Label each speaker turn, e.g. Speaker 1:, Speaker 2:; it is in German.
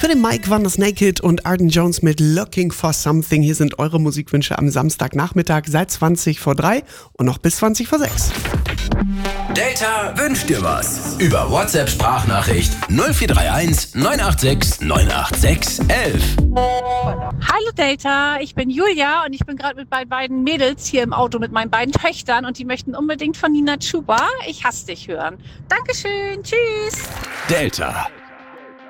Speaker 1: Für den Mike waren das Naked und Arden Jones mit Looking for Something. Hier sind eure Musikwünsche am Samstagnachmittag seit 20 vor 3 und noch bis 20 vor 6.
Speaker 2: Delta wünscht dir was. Über WhatsApp-Sprachnachricht 0431 986 986 11.
Speaker 3: Hallo Delta, ich bin Julia und ich bin gerade mit meinen beiden Mädels hier im Auto mit meinen beiden Töchtern und die möchten unbedingt von Nina Chuba Ich hasse dich hören. Dankeschön, tschüss.
Speaker 2: Delta.